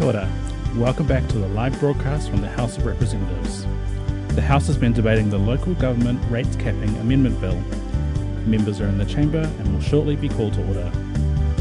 Kia ora. Welcome back to the live broadcast from the House of Representatives. The House has been debating the Local Government Rates Capping Amendment Bill. Members are in the chamber and will shortly be called to order.